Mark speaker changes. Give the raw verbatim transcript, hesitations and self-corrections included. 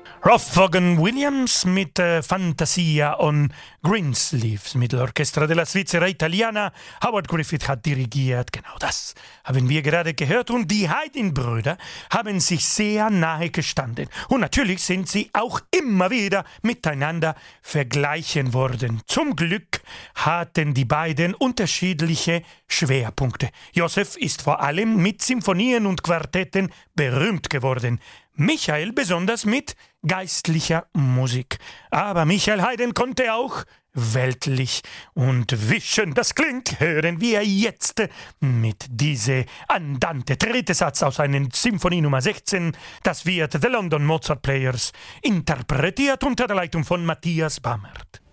Speaker 1: Rolf Vaughan Williams mit äh, Fantasia und Greensleeves mit L'Orchestra della Svizzera Italiana. Howard Griffith hat dirigiert. Genau das haben wir gerade gehört. Und die Haydn-Brüder haben sich sehr nahe gestanden. Und natürlich sind sie auch immer wieder miteinander vergleichen worden. Zum Glück hatten die beiden unterschiedliche Schwerpunkte. Josef ist vor allem mit Symphonien und Quartetten berühmt geworden. Michael besonders mit geistlicher Musik. Aber Michael Haydn konnte auch weltlich und wischen. Das klingt, hören wir jetzt mit diese Andante, dritte Satz aus einer Symphonie Nummer sechzehn. Das wird The London Mozart Players interpretiert unter der Leitung von Matthias Bamert.